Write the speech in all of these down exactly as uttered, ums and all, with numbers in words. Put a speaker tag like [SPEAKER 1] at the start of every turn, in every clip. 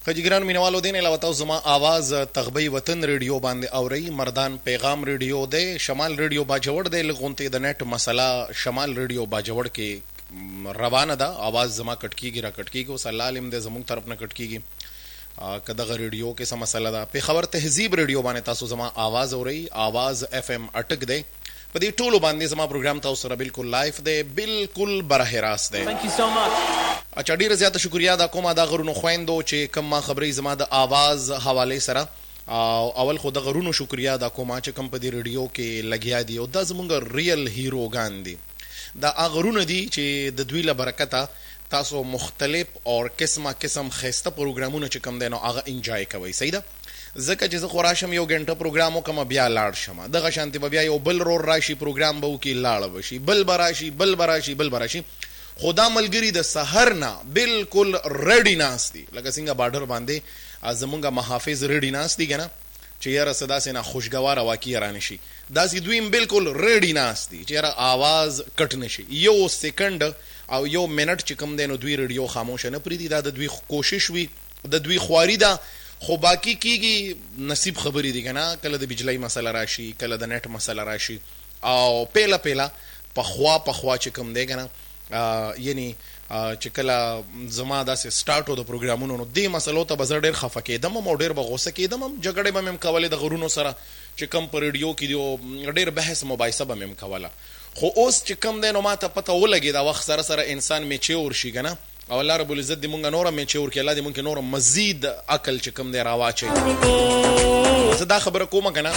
[SPEAKER 1] خجګران مینوالو دین علاوه تاسو زما आवाज تغبی وطن ریډیو باندې اوري مردان پیغام ریډیو دی شمال ریډیو باجوړ دی لغونته د نت مسله شمال ریډیو باجوړ کې روانه ده आवाज زما کټکیږي را کټکیږي او سلالم د زموږ طرف نه کټکیږي کداغه ریډیو کې سم مسله ده په خبر تهذیب ریډیو باندې تاسو زما आवाज اوري आवाज اف ام اٹک دی په دې ټولو باندې زما پروګرام تاسو سره بالکل لایف دی بالکل براه راست دی.
[SPEAKER 2] Thank you so much.
[SPEAKER 1] اچھا ډیره زیاته شکریا دا کومه دا غرونو خويندو چې کوم ما خبري زما د आवाज حواله سره اول خو د غرونو شکریا دا کومه چې کوم په دې ریډیو کې لګیا دي او دا زمونږ ریل هیروګان دي دا غرونه دي چې د دوی له برکته تاسو مختلف او قسمه قسم خسته پروګرامونه چې کوم دینو هغه انجوای کوي. صحیح ده زکه چې زه خوراشم یو غنټه پروګرام وکم بیا لاړ شم دغه شانتي بیا یو بل رور راشي پروګرام به وکي لاړ وشي بل براشي بل براشي بل براشي خدا ملګری د سحر نه بالکل ریډی ناس دي لکه څنګه بارډر باندې زمونږه محافظ ریډی ناس دي کنه چې یاره صدا سينه خوشگوار واقعي رانه شي دا سي دویم بالکل ریډی ناس دي چې یاره आवाज کټ نشي یو سکند او یو منټ چې کوم دینو دوی ریډیو خاموش نه پریدي دا د دوی کوشش وي د دوی خواري ده خو باقی کیږي نصیب خبرې دي کنه کله د بجلی مسله راشي کله د نت مسله راشي او پیلا پیلا پخوا پخوا چې کوم دی کنه یعنی چې کله زما داسې سٹارټو د پروګرامونو نو دې مسلو ته بزر ډېر خفه کېدم او ډېر به غوسه کېدم جګړې به مې کولې د غرونو سره چې کم په ریډیو کې دی ډېر بحث مباحثه به مې کوله خو اوس چې کم دی نو ما ته پته ولګي دا وخت سره سره انسان میچور شي کنه او الله رب العزت دې مونږ نور میچور کې الله دې مونږ نور مزید عقل چې کم دی راواچي زه دا خبره کوم کنه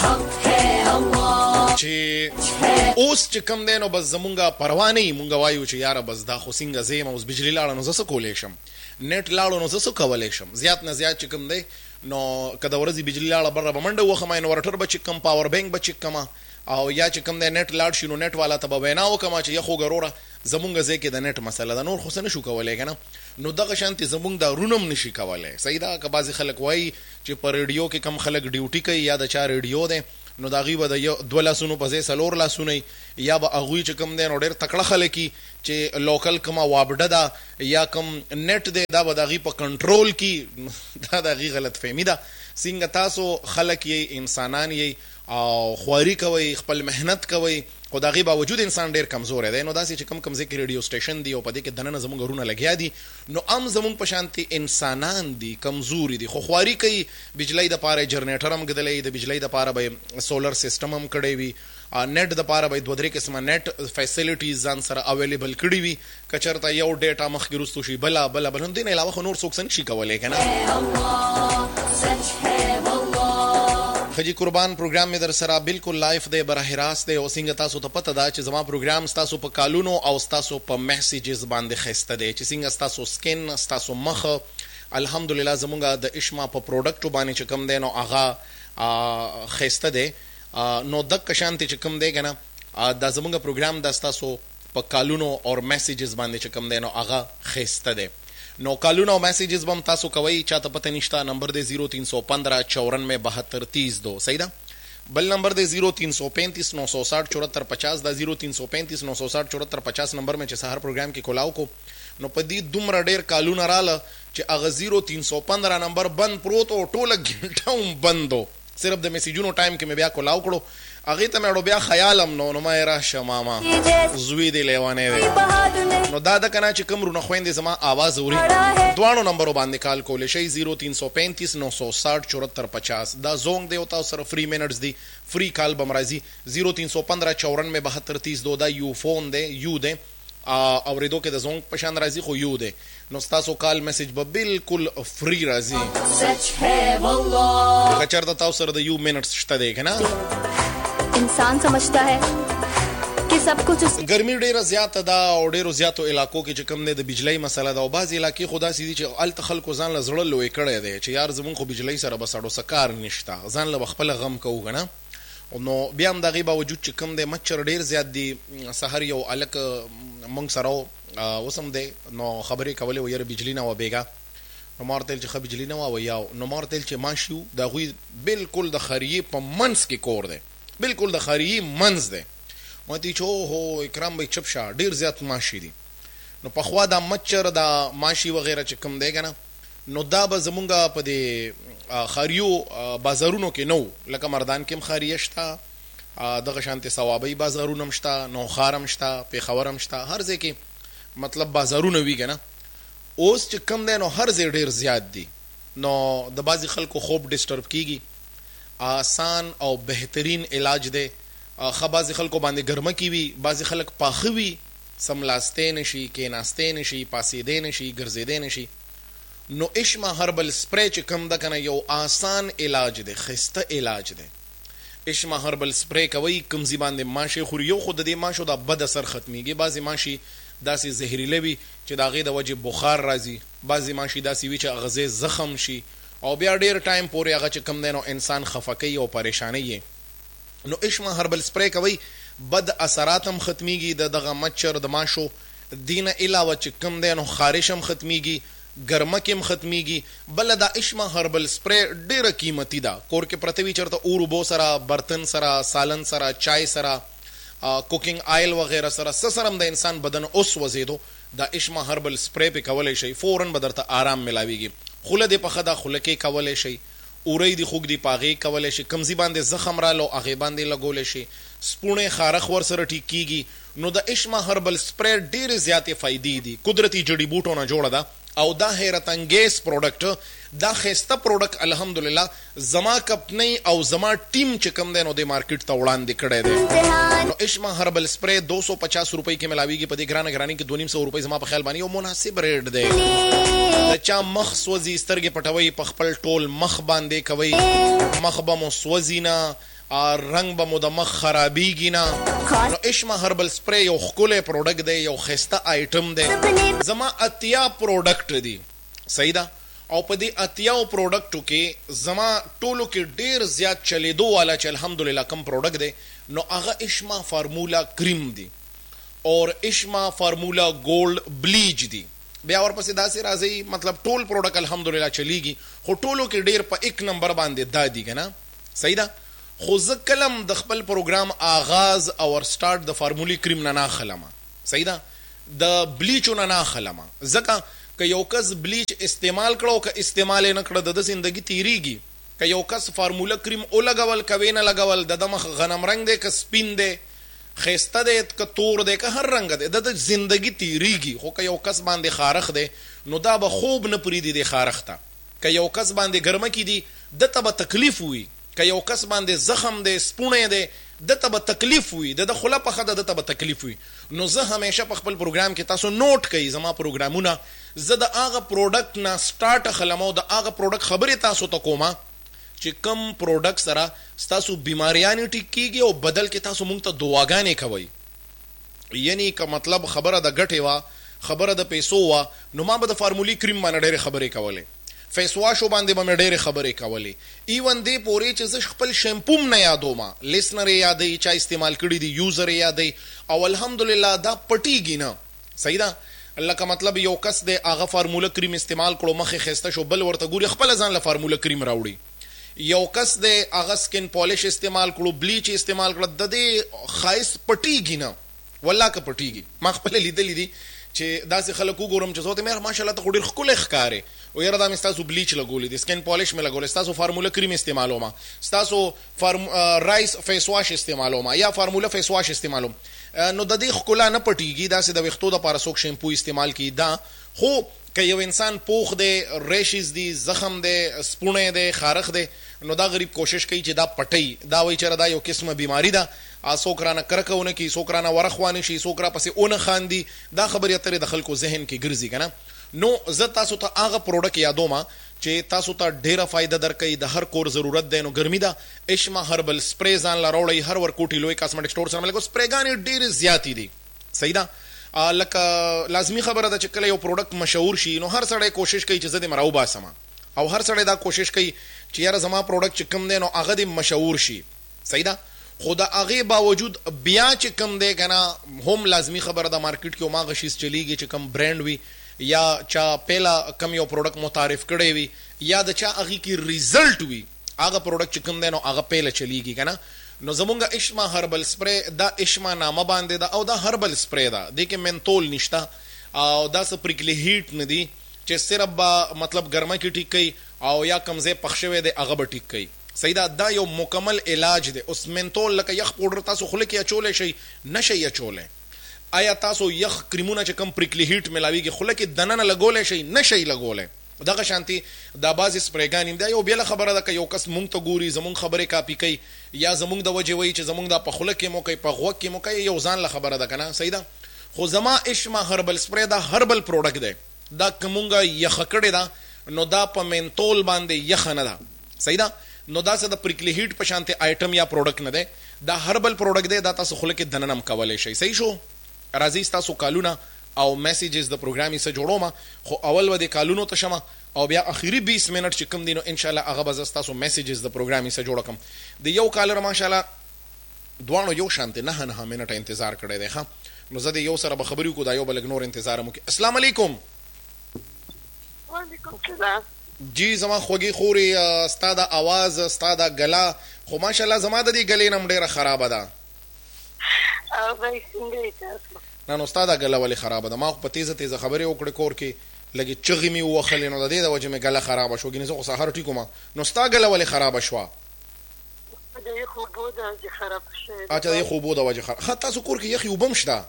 [SPEAKER 1] چې اوس چې کم دی نو بس زمونږه پروا نه مونږ وایو چې یاره بس دا خو څنګه زم اوس بجلی لاړه نو زه څه کولې شم نت لاړو نو زه څه کولې شم زیات نه زیات چې کم دی نو کله ورځي بجلی لاړه بره بمنډه وخمه نو ورټر بچ کم پاور بانک بچ کما او یا چې کم دی نت لاړ شي نو نت والا ته به وینا وکما چې یخو ګروره زمونږ ځکه د نت مسله ده نور خو څه نشو کولای کنه نو دغه شانتي زمونږ د رونم نشي کولای. صحیح ده که بعضی خلک وایي چې په ریډیو کې کم خلک ډیوټي کوي یا د چا ریډیو ده نو دا غي به د یو دوه لاسونو په ځای سلور لاسونه یا به اغوی چې کم دی نو ډېر تکړه خلک چې لوکل کما وابډه ده یا کم نت دی دا به د غي په کنټرول کې دا د غي غلط فهمي ده څنګه تاسو خلک یې انسانان یې او خواري کوي خپل مهنت کوي خو دا غي باوجود انسان ډیر کمزور دی نو داسې چې کم کم ذکر ریډیو سټیشن دی او په دې کې دنه زموږ غرونه لګیا دي نو ام زموږ په شانتي انسانان دي کمزوري دي خو خواري کوي بجلی د پاره جنریټر هم غدلې د بجلی د پاره به سولر سیستم هم کړی وي نت د پاره به دوه درې قسمه نت فیسیلیټیز ځان سره اویلیبل کړی وي کچرته یو ډیټا مخ ګرستو شي بلا بلا بل هم دین علاوه خو نور څوک څنګه شي کولای کنه خجی قربان پروګرام می در سره بالکل لایف دی براه راست دی او څنګه تاسو ته پته ده چې زما پروګرام تاسو په کالونو او تاسو په میسیجز باندې خسته دی چې څنګه تاسو سکین تاسو مخ الحمدلله زمونږه د اشما په پروډکټ باندې چې کم دی نو هغه خسته دی نو د کشانتي چې کم دی کنه دا زمونږه پروګرام د تاسو په کالونو او میسیجز باندې چې کم دی نو هغه خسته دی نو کالونو میسیجز بم تاسو کوي چاته پته نشته نمبر دی زیرو تین سو پندرہ چورانوے بہتر تیس دو. صحیح ده بل نمبر دی زیرو تین سو پینتیس نو سو ساٹھ چورہتر پچاس دا زیرو تین سو پینتیس نو سو ساٹھ چورہتر پچاس نمبر میں چې سحر پروګرام کې کولاو کو نو په دې دومره ډیر کالونه رااله چې هغه زیرو تین سو پندرہ نمبر بند پروت او ټوله ګنټه بندو صرف د میسیجونو ټایم کې مې بیا کولاو کړو هغه ته مې بیا خیالم نو نو مې راشه ماما زوی دی لیوانه دی نو دا د کنه چې کوم رونه خويندې زما आवाज اوري دوانو نمبرو باندې کال کولې شي زیرو تین سو پینتیس نو سو ساٹھ چورہتر پچاس دا زونګ دی او تاسو سره فری منټس دی فری کال بم راځي زیرو تین سو پندرہ چورانوے بہتر تیس دو دا یو فون دی یو دی اوریدو کې د زونګ پشان راځي خو یو دی نو تاسو کال میسج به بالکل فری راځي سچ ہے والله کچر تاسو سره د یو منټس شته دی کنه
[SPEAKER 3] इंसान समझता है कि सब कुछ
[SPEAKER 1] ګرمي ډیره زیاته ده او ډیرو زیاتو علاقو کې چې کم نه د بجلی مسله ده او بعض علاقې خدا سيدي چې ال تخلکو ځان له زړه لوي کړي دي چې یار زمون خو بجلی سره بسړو سکار نشتا ځان له خپل غم کوو غنه نو بیا هم دغه باوجود چې کم ده مچر ډیر زیات دي سحر یو الک مونږ سره وسم ده نو خبرې کولې وير بجلی نه و بیګا نو مارتل چې خ بجلی نه و یا نو مارتل چې ماشیو د غوي بالکل د خریه په منس کې کور ده بالکل د خریه منز ده ماته چو هو اکرام به چپ شا ډیر زیات ماشي دي نو په خوا د مچر د ماشي وغیرہ چې کم دی کنه نو دا به زمونږ په دې خاریو بازارونو کې نو لکه مردان کې هم خاریه شته، دغه شانتې صوابۍ بازارونه هم شته، نوخار هم شته، پېښور هم شته، هر ځای کې مطلب بازارونه وي که نه. اوس چې کم دی نو هر ځای ډېر زیات دي، نو د بعضې خلکو خوب ډسټرب کېږي. آسان او بهترین علاج دی. ښه بعضې خلکو باندې ګرمه کې وي، بعضې خلک پاخه وي، سملاستی نشي، کېناستی نشي، پاسېدی نشي، ګرځېدی نشي. نو اشما هربل سپری چې کم ده که نه یو آسان علاج دی، ښایسته علاج دی. اشما هربل سپری کوئ، کوم ځای باندې ماشی خوري. یو خو د دې ماشو دا بد اثر ختمیږي. بعضې ماشي داسې زهریله وي چې د هغې د وجې بخار راځي، بعضې ماشي داسې وي چې هغه ځای زخم شي او بیا ډېر ټایم پورې هغه چې کم دی نو انسان خفه کوي او پریشانوي یې. نو اشما هربل سپری کوئ، بد اثرات هم ختمیږي د دغه مچر د ماشو. دینه علاوه چې کم دی نو خارش هم ختمیږي، ګرمه کې هم ختمیږي. بله دا اشما هربل سپری ډېره قیمتي ده. کور کې پرته وي چېرته اور اوبو سره، برتن سره، سالن سره، چای سره، کوکینګ آیل وغیره سره، څه سره هم د انسان بدن اوس وزېدو، دا اشما هربل سپری پې کولی شئ، فوراً به درته آرام ملاویږي. خوله دې پخه ده، خوله کې کولی شئ. اورۍ دې خوږ دي، په هغې کولی شي. کوم ځای باندې زخم رالو هغې باندې لګولی شي. سپوڼې خارښ ورسره ټیک کېږي. نو د اشما هربل سپری ډېرې زیاتې فایدې دي. قدرتي جډي بوټو نه جوړه ده او دا حیرت انګیز پروډکټ، دا ښایسته پروډکټ الحمدلله زما کمپنۍ او زما ټیم چې کم دی نو د مارکیټ ته وړاندې کړی دی. نو اشما هربل سپری دو سو پچاس روپۍ کې ملاویږي. په دې ګرانه ګرانۍ کې دو نیم سو روپۍ زما په خیال باندې یو مناسب ریټ دی. د چا مخ سوځي، سترګې پټوئ، په خپل ټول مخ باندې کوئ، مخ به مو سوځي نه، رنګ به مو د مخ خرابیږي نه. نو اشما هربل سپری یو ښکلی پروډکټ دی، یو ښایسته آیټم دی. زما اتیا پروډکټ دي، صحیح ده. او په دې اتیاو پروډکټو کې زما ټولو کې ډېر زیات چلیدو والا چې الحمدلله کم پروډکټ دی نو هغه اشما فارمولا کریم دی اور اشما فارمولا گولډ بلیچ دی. بیا ورپسې داسې راځي، مطلب ټول پروډکټ الحمدلله چلیږي، خو ټولو کې ډېر په ایک نمبر باندې دا دي که نه، صحیح ده. خو زه کلم د خپل پروګرام آغاز او سټارټ د فارمولي کریم نه ناخلمه، صحیح ده، د بلیچو نه ناخلمه. ځکه که یو کس بلیچ استعمال کړو که استعمال یې نه کړه د ده زندګي تیریږي. که یو کس فارموله کریم ولګول که ویې نه لګول، د ده مخ غنم رنګ دی که سپین دی، ښایسته دی که تور دی که هر رنګه دی، د ده زندګي تیریږي. خو که یو کس باندې خارښ دی نو دا به خوب نه پرېږدي دې خارښ ته. که یو کس باندې ګرمه کې دي ده ته به تکلیف وي. که یو کس باندې زخم دی، سپوڼی دی، ده ته به تکلیف وي، د ده خوله پخه ده، ده ته به تکلیف وي. نو زه همیشه په خپل پروګرام کې تاسو نوٹ کوئ زما پروګرامونه، زه د هغه پروډکټ نه سټارټ اخلم او د هغه پروډکټ خبرې تاسو ته کومه چې کم پروډکټ سره ستاسو بیماریانې ټیک کېږي او بدل کې تاسو مونږ ته دعاګانې کوئ. یعنی که مطلب خبره د ګټې وه، خبره د پیسو وه، نو ما به د فارمولي کریم باندې ډېرې خبرې کولې، فیس واشو باندې به مې ډېرې خبرې کولې، ایون دې پورې چې زه خپل شیمپوم نه یادوم، لیسنر یې یادوي، چا استعمال کړي دي، یوزر یې یادوي، او الحمدلله دا پټیږي نه، صحیح ده. لکه مطلب یو کس دی هغه فارموله کریم استعمال کړو، مخې ښایسته شو، بل ورته ګوري خپله ځان له فارموله کریم راوړي. یو کس دی هغه سکن پالیش استعمال کړو، بلیچ استعمال کړه، د دې ښایست پټیږي نه، والله که پټیږي. ما خپله لیدلي دي چې داسې خلک وګورم چې زه ورته مې ماشاءالله ته خو ډېر ښکلی ښکارې، و یاره دا مې ستاسو بلیچ لګولی دی، سکن پالیش مې لګولی، ستاسو فارموله کریم استعمالوم، ستاسو رایس فیس واش استعمالوم یا فارموله فیس واش استعمالوم. نو د دې ښکلا نه پټیږي. داسې د ویښتو دپاره څوک شیمپو استعمال کړي دا. خو که یو انسان پوخ دی، ریشز دی، زخم دی، سپوڼی دی، خارښ دی، نو دا غریب کوشش کوي چې دا پټوي، دا وایي چېرې دا یو قسمه بیماري ده، څوک رانه کرکه ونه کړي، څوک رانه ورخ وانه شي، څوک را پسې ونه خاندي، دا خبرې اترې د خلکو ذهن کې ګرځي که نه. نو زه تاسو ته هغه پروډکټ یادوم چې تاسو ته ډېره فایده درکوي، د هر کور ضرورت دی. نو ګرمي ده، اشما هربل سپری ځان له راوړئ، هر ورکوټي لوی کاسمیټک سټور سره ملګرو سپریګانې ډېرې زیاتې دي، صحیح ده. لکه لازمي خبره ده چې کله یو پروډکټ مشهور شي نو هر سړی کوشش کوي چې زه دې م راوباسم، او هر سړی دا کوشش کوي چې یاره زما پروډکټ چې کوم دی نو هغه دې مشهور شي، صحیح ده. خو د هغې باوجود بیا چې کوم دی که نه هم لازمي خبره ده مارکیټ کې هماغه شیز چلیږي چې کوم برانډ وي یا چا پهله کم یو پروډکټ متعارف کړی وي یا د چا هغې کې ریزلټ وي، هغه پروډکټ چې کوم دی نو هغه پهله چلیږي که نه. نو زمونږ اشما هربل سپری دا اشما نامه باندې ده او دا هربل سپری ده، دې کې منتول نشته او دا څه پریکلی هیټ نه دي چې صرف با مطلب ګرمه کې ټیک کوي او یا کمزې پخښوي دی هغه به ټیک کوي. صحیح ده. دا یو مکمل علاج دی. اوس منتول لکه یخ پوډر تاسو خوله کې اچولی شئ نشئ اچولی. آیا تاسو یخ کریمونه چې کم پریکلی هیټ ملاویږي خوله کې دننه لګولی شئ نشئ لګولی. دغه شانتي دا بعضې سپریګانې دا یو بېله خبره ده که یو کس مونږ ته ګوري زمونږ خبرې کاپي کوي یا زمونږ د وجې وایي چې زمونږ دا په خوله کې مو کوي په غوږ کې مو کوي یو ځان له خبره ده که نه. صحیح ده. خو زما اشما هربل سپری دا هربل پروډکټ دی. دا که مونږه یخه کړې ده نو دا په منتول باندې یخه نه ده. صحیح ده. نو دا څه د پریکلی هیټ په شانتي آیټم یا پروډکټ نه دی. دا هربل پروډکټ دی. دا تاسو خوله کې دننه هم کولی شئ. صحیح شو. راځئ ستاسو کالونه او میسیجز د پروګرام یې څه جوړوم خو اول به د کالونو ته شمه او بیا اخیری بیس منټ چې کوم دی نو انشاءالله هغه به زه ستاسو میسیجز د پروګرام یې څه جوړه کړم. د یو کالر ماشاءالله دواړو یو شانتې نهه نهه منټه انتظار کړی دی. ښه نو زه د یو سره به خبرې وکړو دا یو به لږ نور انتظار هم وکړي. السلام علیکم.
[SPEAKER 2] وعلیکم السلام.
[SPEAKER 1] جی زما خوږې خورې ستا د اواز ستا د ګلا خو ماشاءالله زما د دې ګلې نم ډېره خرابه ده. نه نو ستا د ګله ولې خرابه ده؟ ما خو په تیزه تیزه خبرې وکړې کور کې لږې چغې مې ووښلې نو د دې د وجې مې ګله خرابه شوه. ګینې زه خو سهار ټیک وم. نو ستا ګله ولې خرابه شوه؟
[SPEAKER 2] د یخ اوبو د وجې خرابه شوې.
[SPEAKER 1] اچھا د یخ اوبو د وجې خرابه. ښه تاسو کور کې یخې اوبه هم شته؟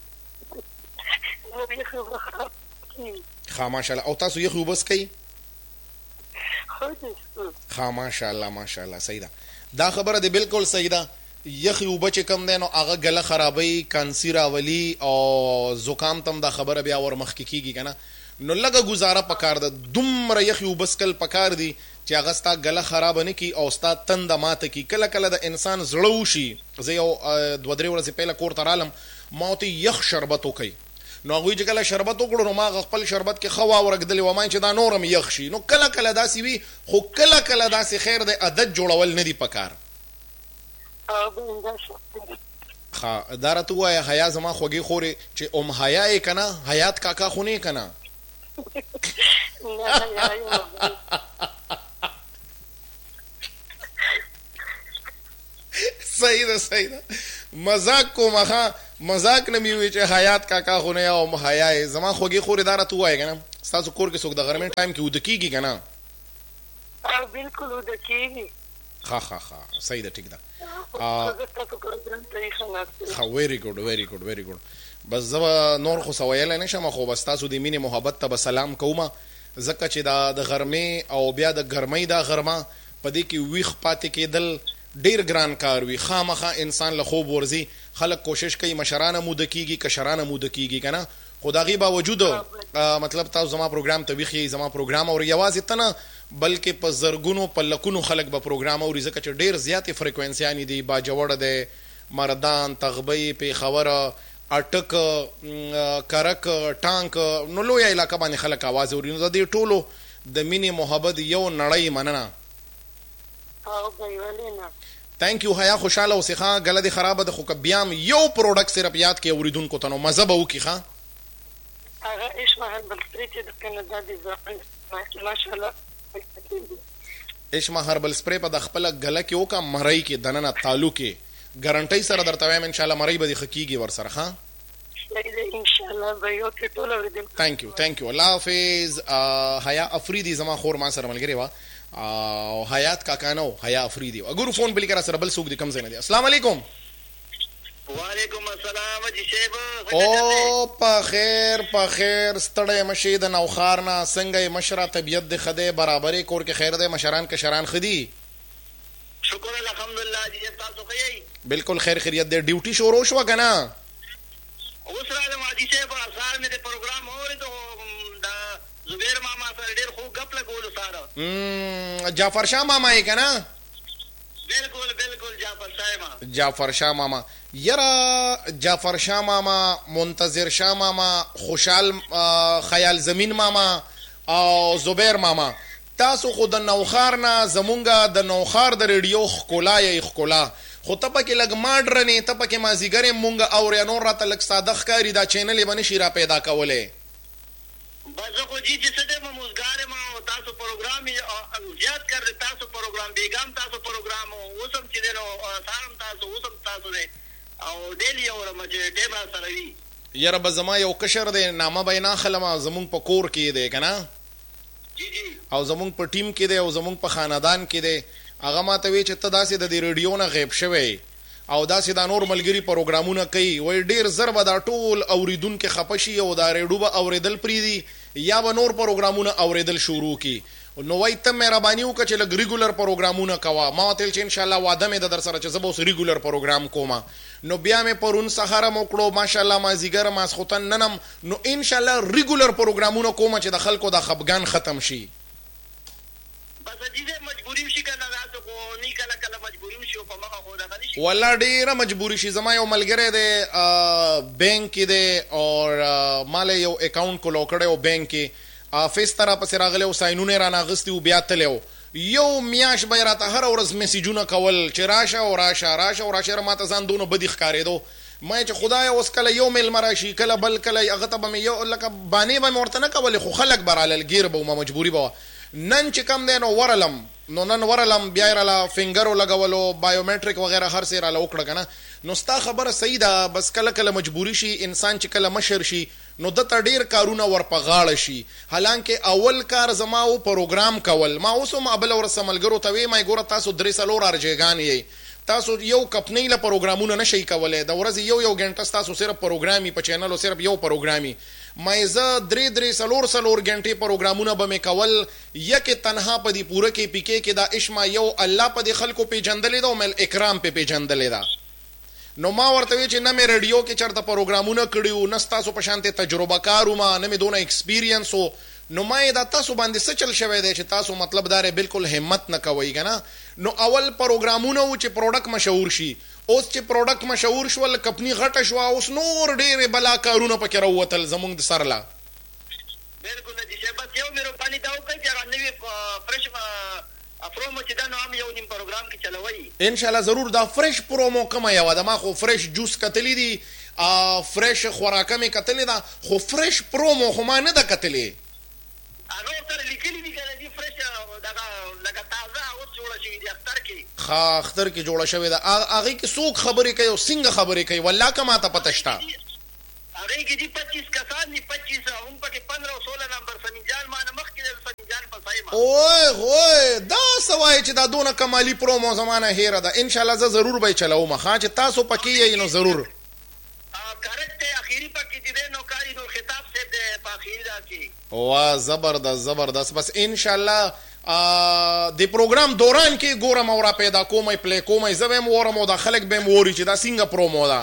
[SPEAKER 2] یخې اوبه خراب کېږي.
[SPEAKER 1] ښه ماشاءالله. او تاسو یخې اوبه څکئ؟ ښه ماشاءالله ماشاءالله. صحیح ده. دا خبره دې بالکل صحیح ده. یخی اوبه چې کم دی نو هغه ګله خرابوي کانسي راولي او زکام تم دا خبره بیا ور مخکې کېږي که نه. نو لږه ګزاره پکار ده. دومره یخي اوبه څکل پکار دي چې هغه ستا ګله خرابه نه کړي او ستا تنده ماته کړي. کله کله د انسان زړه وشي. زه یو دوه درې ورځې پهله کور ته رالم ما ورته یخ شربت وکړئ نو هغوی چې کله شربت وکړو نو ما هغه خپل شربت کې ښه واورګدلې وم چې دا نور هم یخ شي. نو کله کله داسې وي خو کله کله داسې خیر دی عادت جوړول نه دي پکار. ښه دا راته ووایه حیا زما خوږې خورې چې ام حیا یې که نه حیات کاکا خو نه یې که نه؟ صحیح ده صحیح ده. مذاق کوم ښه مذاق نه مې وي چې حیات کاکا خو نه یا ام حیا یې. زما خوږې خورې دا راته ووایه که نه ستاسو کور کې څوک د غرمې ټایم کې وده کېږي که نه؟
[SPEAKER 2] بالکل وده کېږي.
[SPEAKER 1] ښه ښه ښه صحیح ده ټیک ده. ښه ویری ګډ ویری ګډ ویری ګډ. بس زه به نور خو څه ویلی نه شم خو بس تاسو د مینې محبت ته به سلام کوم ځکه چې دا د غرمې او بیا د ګرمۍ دا غرمه په دې کې ویښ پاتې کېدل ډېر ګران کار وي. خامخا انسان له خوب ورځي. خلک کوشش کوي مشران هم موده کېږي کشران هم موده کېږي که نه. خو د هغې باوجود مطلب تاسو زما پروګرام ته ویښ یئ زما پروګرام اورئ. یوازې ته نه بلکې په زرګونو په لکونو خلک به پروګرام اوري ځکه چې ډېر زیاتې فریکوینسیانې دي. باجوړه دی مردان تغبۍ پېښور اټک کرک ټانک نو لویه علاقه باندې خلک اواز اوري. نو د دې ټولو د مینې محبت یو نړۍ مننه. تhank you حیا خوشاله اوسې. ښه ګله دې خرابه ده خو که بیا هم یو پروډکټ صرف یاد کړې اورېدونکو ته نو مزه به وکړي. ښه
[SPEAKER 2] هغه اشما هربل سپری چې د کاناډا د ځوان ماشاءالله
[SPEAKER 1] اشما هربل سپری په د خپله ګله کې وکړه مرۍ کې دننه تالو کې ګارنټۍ سره درته وایم انشاءالله مرۍ به دې ښه کېږي ورسره. ښه
[SPEAKER 2] انشاءالله به یو کې ټول اورېدونکو
[SPEAKER 1] تhank you thank you الله حافظ. حیا افریدي زما خور ما سره ملګرې وه او حیات کاکا نه و حیا افریدي. اګورو فون بلې که را سره بل څوک دي کوم ځای نه دی. السلام علیکم.
[SPEAKER 4] وعلیکم السلام حاجي صاحب.
[SPEAKER 1] او په خیر په خیر ستړی مشې د نوخار نه څنګه یې مشره طبیعت دې ښه دی برابرې کور کې خیر دی مشران کشران ښه دي؟
[SPEAKER 4] شکر الحمدلله حاجي صاحب تاسو ښه یئ؟
[SPEAKER 1] بالکل خیر خیریت دی. ډیوټي شروع شوه که نه؟
[SPEAKER 4] اوس راغلم حاجي صاحب. سهار مې د پروګرام اورېدو د زبیر ماما سره ډېر خوږ ګپ لګولو ساره.
[SPEAKER 1] جعفر شاه ماما یې که نه؟
[SPEAKER 4] بالکل بالکل جعفر شاه
[SPEAKER 1] جعفر شاه ماما. یره جعفر شاه ماما منتظر شاه ماما خوشحال خیال زمین ماما او زبیر ماما تاسو خو د نوخار نه زمونږه د نوخار د ریډیو ښکلا یې ښکلا خو ته پکې لږ ماډرنې ته پکې مازدیګر یې مونږ اورې نور راته لږ ساده ښکاري دا چینل یې به نشي را پیدا کولی.
[SPEAKER 4] بس زه خو جي چې څه دی مموزګار یم او تاسو پروګرام زیات کر تاسو پروګرام بیګام تاسو پروګرام اوس هم چې دی نو سهار هم تاسو اوس هم تاسو دی او ډیلی اورم چې ټیم را سره وي.
[SPEAKER 1] یاره به زما یو کشر دی نامه به یې نه اخلم زمونږ په کور کې دی که نه او زمونږ په ټیم کې دی او زمونږ په خاندان کې دی هغه ما ته وی چې ته داسې د دې ریډیو نه غیب شوی او داسې دا نور ملګري پروګرامونه کوي وایي ډېر زر به دا ټول اوریدونکي خفه شي او دا ریډیو به اورېدل پرېږدي یا به نور پروګرامونه اورېدل شروع کړي نو وایي ته مهرباني وکړه چې لږ ریګولر پروګرامونه کوه ما ورته ویل چې انشاءالله واده مې د در سره چې زه به اوس ریګولر پروګرام کوم نو بیا مې پرون سهار هم وکړو ماشاءالله مازدیګر ماسخوتن نن هم نو انشاءالله ریګولر پروګرامونه کوم چې د خلکو د خفګان ختم شي والله ډیره مجبوری شي زما یو ملګری دی بینک کې دی او مال یو اکاونټ کولو کړی او بینک کې فیس طرح پسې راغلی او ساینونه رانه اغوستي و بیا تللی و یو میاشت به یې راته هره ورځ میسیجونه کول چې راشه او راشه راشه او راشه ما ته ځان دونه بدي ښکارېدو ما چې خدایه اوس کله یو میلمه راشي کله بل کله هغه ته به مې یو لکه بانې به مې ورته نه کولې خو خلک به رالل ګیر به ومه مجبوري به وه نن چې کم دی نو ورلم نو نن ورلم بیا یې راله فنګرو لګولو بایومیټریک وغیره هر څه یې راله وکړه که نه نو ستا خبره صحیح ده بس کله کله مجبوري شي انسان چې کله مشر شي نو دته ډیر کارونه ور په غاړه شي حالانکه اول کار زما و پروګرام کول ما اوس هم ابل ورسه ملګرو ته وی ما ګوره تاسو درې څلور ارجګان یې تاسو یو کپنۍ له پروګرامونه نشئ کولی د ورځې یو یو غنټه تاسو صرف پروګرامي په چینل او صرف یو پروګرامي ما زه درې درې څلور څلور غنټې پروګرامونه به مې کول یکې تنها په دې پوره کې پیکې کې دا اشما یو الله په دې خلکو پیژندلې ده او مل اکرام په پیژندلې ده نو ما ورته وی چې نه مې ریډیو کې چرته پروګرامونه کړي وو نه ستاسو په شانتې تجربه کار وم نه مې دونه ایکسپیرینس و نو ما یې دا تاسو باندې څه چل شوی دی چې تاسو مطلب داره بالکل همت نه کوئ که نه نو اول پروګرامونه و چې پروډکټ مشهور شي اوس چې پروډکټ مشهور شول کمپني غټه شوه اوس نور ډېرې بلا کارونه پکې راووتل زمونږ د سر لا
[SPEAKER 4] بالکل جی صاحب بس یو مهرباني دا وکړئ چې هغه نوي فرش پرومو چې دا نو هم یو نیم پروګرام کې چلوئ انشاءالله ضرور دا فرش پرومو کومه یوه ده ما خو فرش جوس کتلی دي فرش خوراکه مې کتلې ده خو فرش پرومو خو ما نه ده کتلې هغه ورسره لیکلي دي که نه دي فرش دغه لکه تازه اوس جوړه شوي دي اختر کې
[SPEAKER 1] ښه اختر کې جوړه شوې ده هغې کې څوک خبرې کوي او څنګه خبرې کوي والله که ما ته پته شته
[SPEAKER 4] هغې کې دي پچیس کسان دي پچیس هم پکې پندره او سوله نمبر سمین جان ما نه مخکې د سمین جان په ځای ما
[SPEAKER 1] اوی اوی دا څه وایي چې دا دونه کمالي پرومو زما نه هېره ده انشاءالله زه ضرور به یې چلوم ښه چې تاسو پکې یئ نو ضرور
[SPEAKER 4] کارکټ دی اخیري پکې چې دی نو کاري نور خطاب صاحب دی په اخیري دا کې
[SPEAKER 1] واه زبردست زبردست بس انشاءالله د پروګرام دوران کې ګورم او را پیدا کوم پلی کوم زه به م اورم او دا خلک به م اوري چې دا څنګه پرومو ده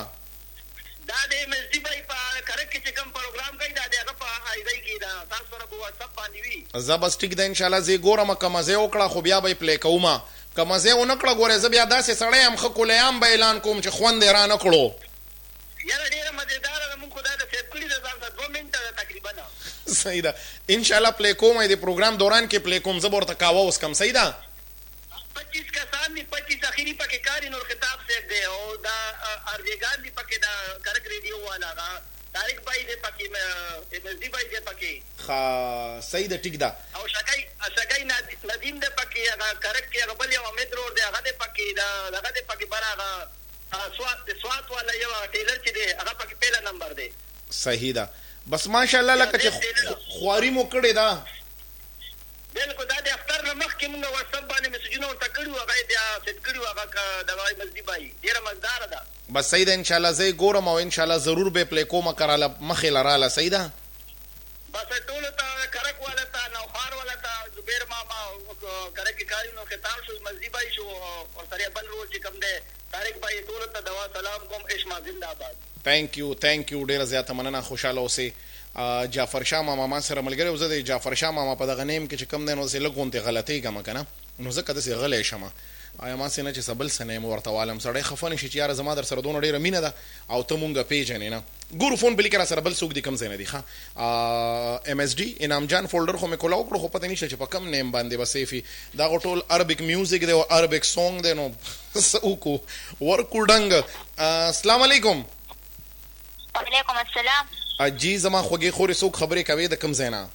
[SPEAKER 4] دا د مزدي بای په کرک کې چې کوم پروګرام کوي دا د هغه په ایدای کې دا تاسو سره په واتساپ باندې وي
[SPEAKER 1] زه بس ټیک ده انشاءالله زه ګورم که مزه وکړه خو بیا به یې پلی کوم که مزه ونه کړه ګورې زه بیا داسې سړی یم ښه کولیام به اعلان کوم چې خوند یې رانه کړو
[SPEAKER 4] یاره ډېره مزېداره ده مونږ خو دا د سیب کړي ده ځان ته دوه منټه ده تقریبا
[SPEAKER 1] صحیح ده انشاءالله پلی کوم د پروګرام دوران کې پلی کوم زه به ورته کاوه اوس کم صحیح ده
[SPEAKER 4] پچیس کسان دي پچیس اخیري پکې کاري نور خطاب صاحب دی او دا ارجګان دي پکې دا کرک ریډیو والا هغه طارق بھائی دی پکې مزدي بھائی دی پکې
[SPEAKER 1] ښه صحیح ده ټیک ده
[SPEAKER 4] او شګی شګی ندیم دی پکې هغه کرک کې هغه بل یو امید رور دی هغه دی پکې دا هغه دی پکې بر هغه سوات سوات والا یو ټیلر چې دی هغه پکې پهلا نمبر دی
[SPEAKER 1] صحیح ده بس ماشاءالله لکه چې خواري مو کړې ده
[SPEAKER 4] بالکل دا د اختر نه مخکې مونږ واتساپ باندې میسجونه ورته کړي وو هغه بیا سیټ کړي وو هغه دغه مزدي بھائی ډېره مزداره ده
[SPEAKER 1] بس صحیح ده انشاءالله زه یې ګورم او انشاءالله ضرور به پلی کومه کراله مخې لراله صحیح ده
[SPEAKER 4] بس ټولو ته کرک والا ته نوخار والا ته زبیر ماما کرک کاري نو ختام شو مزدي بھائی شو او سره بل روز چې کوم دی طارق بھائی ټولو ته دوا سلام کوم اشما زنده باد
[SPEAKER 1] تhank you thank you ډېره زیاته مننه خوشحاله اوسئ جعفر شاه ماما ما سره ملګری و زه د جعفر شاه ماما په دغه نیم کې چې کوم دی نو داسې لږ غوندې غلطېږم که نه نو ځکه داسې غلی شم آیا ما سې نه چې څه بل څه نه یم ورته والم سړی خفه نه شي چې یاره زما در سره دونه ډېره مینه ده او ته مونږ پېژنې نه ګورو فون به لیکې را سره بل څوک دي کوم ځای نه دي ښه ایم ایس ډي انعام جان فولډر خو مې کولا وکړو خو پته نشته چې په کم نیم باندې به سیف دا خو ټول عربک میوزیک دی او عربک سونګ دی نو څه وکړو ورکړو ډنګ السلام علیکم
[SPEAKER 5] وعلیکم السلام
[SPEAKER 1] جی زما خوږې خورې څوک خبرې کوي د کوم ځای نه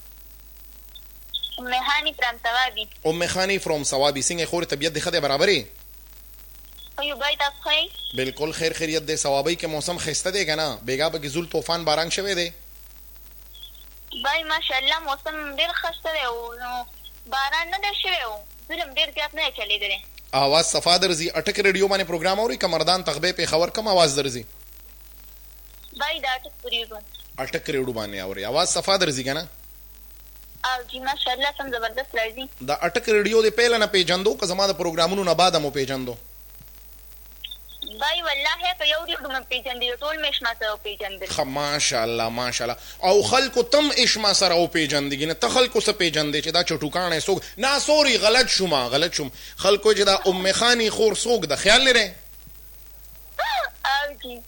[SPEAKER 5] ام خانی فرام ثوابي
[SPEAKER 1] ام خانی فرام ثوابي څنګه خورې طبیعت دې ښه دی برابرې
[SPEAKER 5] خو یو بای تاسو ښه
[SPEAKER 1] بالکل خیر خیریت دی. ثوابۍ کې موسم ښایسته دی که نه؟ بیګا پکې زول طوفان باران شوی دی؟
[SPEAKER 5] بای ماشاءالله موسم ډېر ښه دی او باران نه دی شوی او ظلم ډېر زیات نه دی چلېدلی.
[SPEAKER 1] آواز صفا درځي؟ اټک ریډیو باندې پروګرام اوري که مردان تغبې پېښور کم آواز درځي؟
[SPEAKER 5] بای د اټک ریډیو
[SPEAKER 1] اټک ریډیو باندې اوري. آواز صفا درځي که نه؟
[SPEAKER 5] او جی ماشاءالله سم زبردست راځي.
[SPEAKER 1] د اټک ریډیو د پیله نه پیژندو که زما د پروګرامونو نه بعده مو پیژندو؟
[SPEAKER 5] بای والله که یو ریډیو مې پیژندل ټول مې اشما سره وپېژندل.
[SPEAKER 1] ښه ماشاءالله ماشاءالله. او خلکو تم اشما سره وپېژندګي نه؟ ته خلکو څه پېژندې چې دا چټوکاڼی څوک؟ نه سوري غلط شوم غلط شوم. خلکو چې دا ام خاني خور څوک ده خیال لرې؟
[SPEAKER 5] او جی